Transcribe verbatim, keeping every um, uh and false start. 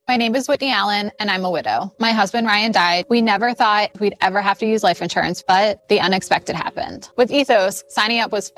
My name is Whitney Allen, and I'm a widow. My husband, Ryan, died. We never thought we'd ever have to use life insurance, but the unexpected happened. With Ethos, signing up was